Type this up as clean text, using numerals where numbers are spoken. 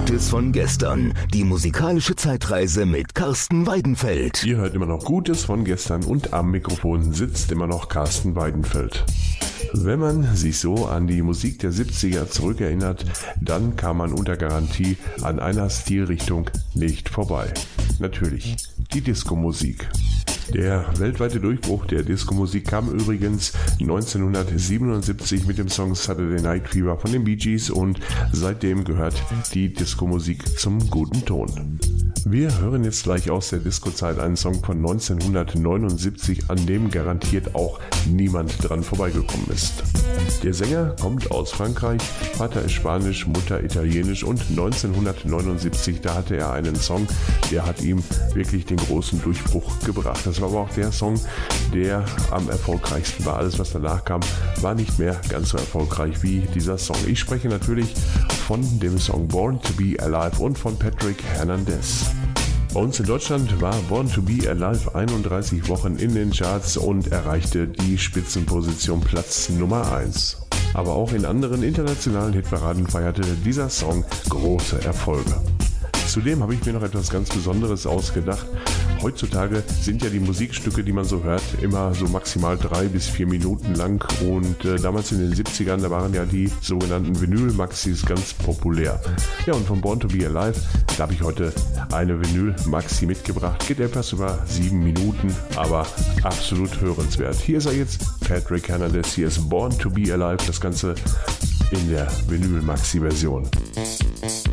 Gutes von gestern. Die musikalische Zeitreise mit Carsten Weidenfeld. Ihr hört immer noch Gutes von gestern und am Mikrofon sitzt immer noch Carsten Weidenfeld. Wenn man sich so an die Musik der 70er zurückerinnert, dann kam man unter Garantie an einer Stilrichtung nicht vorbei. Natürlich, die Disco-Musik. Der weltweite Durchbruch der Disco-Musik kam übrigens 1977 mit dem Song Saturday Night Fever von den Bee Gees und seitdem gehört die Disco-Musik zum guten Ton. Wir hören jetzt gleich aus der Disco-Zeit einen Song von 1979, an dem garantiert auch niemand dran vorbeigekommen ist. Der Sänger kommt aus Frankreich, Vater ist Spanisch, Mutter Italienisch und 1979, da hatte er einen Song, der hat ihm wirklich den großen Durchbruch gebracht. Das war aber auch der Song, der am erfolgreichsten war. Alles, was danach kam, war nicht mehr ganz so erfolgreich wie dieser Song. Ich spreche natürlich von dem Song Born to Be Alive und von Patrick Hernandez. Bei uns in Deutschland war Born to Be Alive 31 Wochen in den Charts und erreichte die Spitzenposition Platz Nummer 1. Aber auch in anderen internationalen Hitparaden feierte dieser Song große Erfolge. Zudem habe ich mir noch etwas ganz Besonderes ausgedacht. Heutzutage sind ja die Musikstücke, die man so hört, immer so maximal 3 bis 4 Minuten lang und damals in den 70ern, da waren ja die sogenannten Vinyl-Maxis ganz populär. Ja, und von Born to Be Alive, da habe ich heute eine Vinyl-Maxi mitgebracht, geht etwas über 7 Minuten, aber absolut hörenswert. Hier ist er jetzt, Patrick Hernandez, hier ist Born to Be Alive, das Ganze in der Vinyl-Maxi-Version.